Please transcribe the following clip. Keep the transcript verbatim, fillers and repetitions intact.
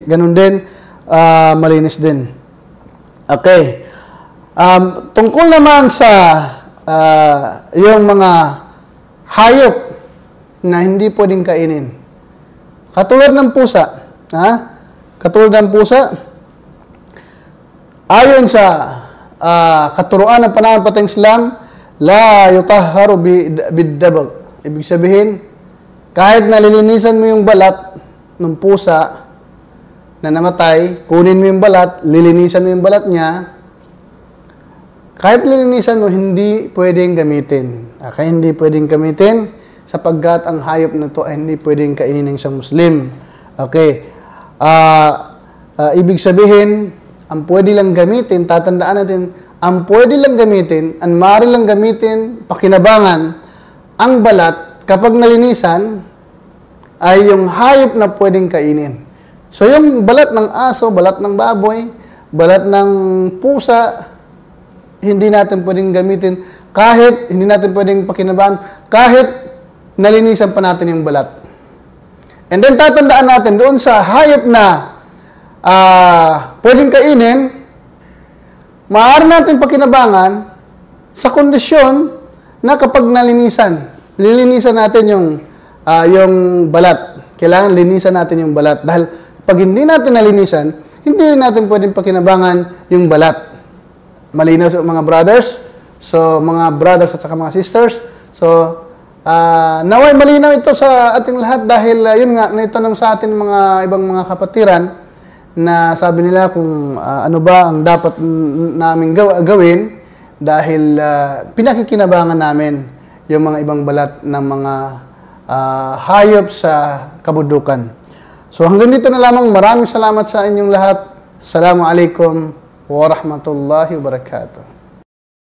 Ganun din, uh, malinis din. Okay. Um, tungkol naman sa uh, yung mga hayop na hindi pwedeng kainin. Katulad ng pusa. Ha? Katulad ng pusa. Ayon sa uh, katuruan ng pananampalatayang Islam, la yutahharu bid-dabag. Ibig sabihin, kahit nalilinisan mo yung balat ng pusa na namatay, kunin mo yung balat, lilinisan mo yung balat niya, kahit lilinisan mo, hindi pwedeng gamitin. Okay, hindi pwedeng gamitin sapagkat ang hayop na to ay hindi pwedeng kainin ng isang Muslim. Okay. Uh, uh, ibig sabihin, ang pwede lang gamitin, tatandaan natin, ang pwede lang gamitin, ang maaari lang gamitin, pakinabangan, ang balat, kapag nalinisan, ay yung hayop na pwedeng kainin. So, yung balat ng aso, balat ng baboy, balat ng pusa, hindi natin pwedeng gamitin kahit hindi natin pwedeng pakinabangan, kahit nalinisan pa natin yung balat. And then, tatandaan natin doon sa hayop na uh, pwedeng kainin, maaari natin pakinabangan sa kondisyon na kapag nalinisan, lilinisan natin yung, uh, yung balat. Kailangan linisan natin yung balat. Dahil pag hindi natin nalinisan, hindi natin pwedeng pakinabangan yung balat. Malinaw sa mga brothers, so mga brothers at saka mga sisters. So, uh, naway malinaw ito sa ating lahat dahil uh, yun nga, naitanong sa atin mga ibang mga kapatiran na sabi nila kung uh, ano ba ang dapat namin gaw- gawin dahil uh, pinakikinabangan namin yung mga ibang balat ng mga uh, hayop sa kabudukan. So hanggang dito na lamang. Maraming salamat sa inyong lahat. Assalamualaikum warahmatullahi wabarakatuh.